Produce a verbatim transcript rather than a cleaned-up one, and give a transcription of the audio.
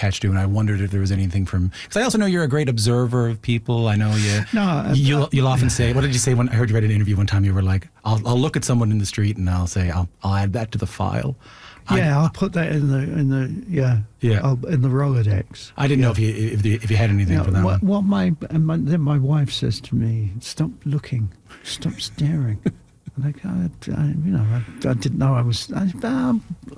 attached to, and I wondered if there was anything from, because I also know you're a great observer of people. I know you, no, uh, you'll, you'll often say, what did you say when I heard you read an interview one time? You were like, I'll, I'll look at someone in the street and I'll say, I'll, I'll add that to the file. Yeah, I, I'll put that in the in the yeah yeah I'll, in the Rolodex. I didn't yeah. know if you if, the, if you had anything Yeah, for that what, one. what my, and my then my wife says to me, "Stop looking, stop staring." Like I, I, you know, I, I didn't know I was. I, um,